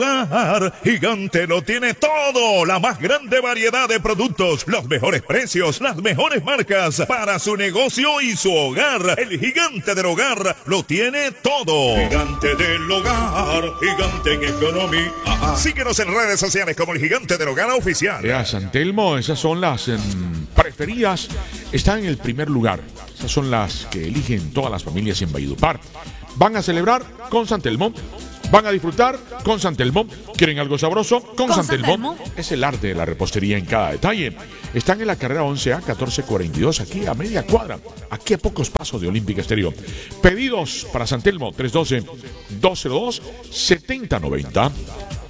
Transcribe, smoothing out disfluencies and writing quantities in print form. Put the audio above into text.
Gigante lo tiene todo, la más grande variedad de productos, los mejores precios, las mejores marcas para su negocio y su hogar. El Gigante del Hogar lo tiene todo. Gigante del Hogar, gigante en economía. Síguenos en redes sociales como el Gigante del Hogar oficial. San Telmo, esas son las preferidas, están en el primer lugar. Esas son las que eligen todas las familias en Valledupar. Van a celebrar con San Telmo. Van a disfrutar con San Telmo. ¿Quieren algo sabroso? Con San Telmo. Es el arte de la repostería en cada detalle. Están en la carrera 11A 1442, aquí a media cuadra, aquí a pocos pasos de Olímpica Estéreo. Pedidos para San Telmo 312-202-7090.